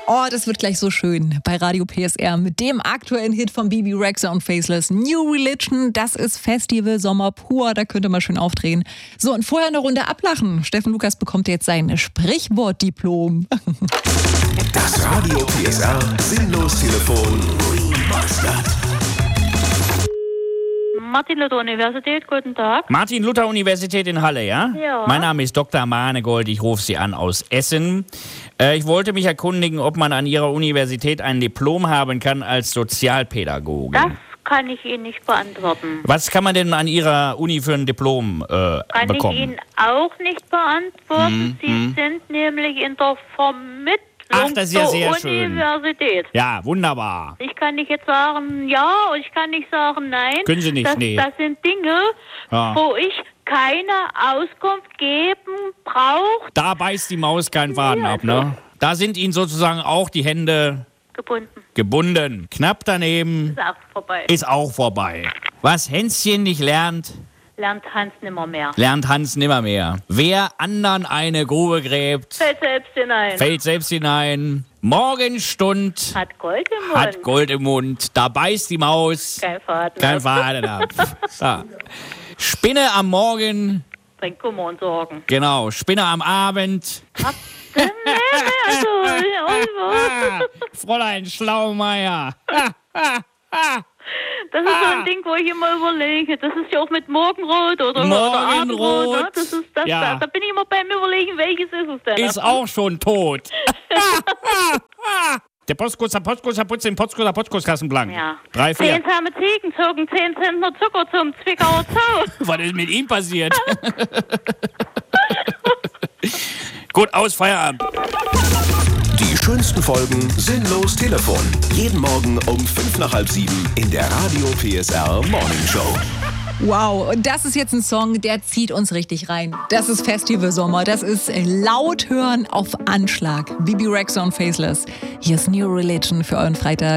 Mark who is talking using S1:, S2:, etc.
S1: Oh, das wird gleich so schön bei Radio PSR mit dem aktuellen Hit von Bebe Rexha und Faceless. New Religion, das ist Festival Sommer pur, da könnt ihr mal schön aufdrehen. So, und vorher eine Runde ablachen. Steffen Lukas bekommt jetzt sein Sprichwortdiplom.
S2: Das Radio PSR Sinnlos-Telefon Remastered.
S3: Martin-Luther-Universität, guten Tag.
S4: Martin-Luther-Universität in Halle, ja?
S3: Ja.
S4: Mein Name ist Dr. Manegold, ich rufe Sie an aus Essen. Ich wollte mich erkundigen, ob man an Ihrer Universität ein Diplom haben kann als Sozialpädagoge.
S3: Das kann ich Ihnen nicht beantworten.
S4: Was kann man denn an Ihrer Uni für ein Diplom
S3: Kann
S4: bekommen?
S3: ich Ihnen auch nicht beantworten. Sie sind nämlich in der Vermittlung
S4: Ach, das ist ja sehr
S3: der
S4: schön.
S3: Universität.
S4: Ja, wunderbar.
S3: Ich kann nicht jetzt sagen ja, und ich kann nicht sagen nein.
S4: Können Sie nicht, nee.
S3: Das sind Dinge,
S4: Ja.
S3: wo ich keine Auskunft geben brauche.
S4: Da beißt die Maus keinen Faden ab, ne? Da sind Ihnen sozusagen auch die Hände
S3: Gebunden.
S4: gebunden. Knapp daneben
S3: Ist auch vorbei.
S4: ist auch vorbei. Was Hänschen nicht lernt,
S3: Lernt Hans nimmer mehr.
S4: lernt Hans nimmermehr. Wer anderen eine Grube gräbt,
S3: Fällt selbst hinein.
S4: fällt selbst hinein. Morgenstund
S3: Hat Gold im Mund.
S4: hat Gold im Mund. Da beißt die Maus
S3: Kein Faden.
S4: kein Faden ab. Ja. Spinne am Morgen,
S3: Bringt Kummer und Sorgen.
S4: genau. Spinne am Abend. Fräulein Schlaumeier.
S3: Das ist so ein Ding, wo ich immer überlege. Das ist ja auch mit Morgenrot oder Abendrot.
S4: Morgenrot.
S3: Ne? Das ist das.
S4: Ja.
S3: Da bin ich immer beim Überlegen, welches ist es denn?
S4: Ist auch schon tot. Der Postkutscher putzt den Postkurskassenblank.
S3: Ja.
S4: 3, 4.
S3: 10 zahme Ziegen zogen 10 Zentner Zucker zum Zwickauer Zoo.
S4: Was ist mit ihm passiert? Gut, aus, Feierabend.
S2: Die schönsten Folgen Sinnlos Telefon. Jeden Morgen um 5:30 in der Radio PSR Morning Show.
S1: Wow, und das ist jetzt ein Song, der zieht uns richtig rein. Das ist Festival Sommer, das ist laut hören auf Anschlag. Bebe Rexha und Faceless. Hier ist New Religion für euren Freitag.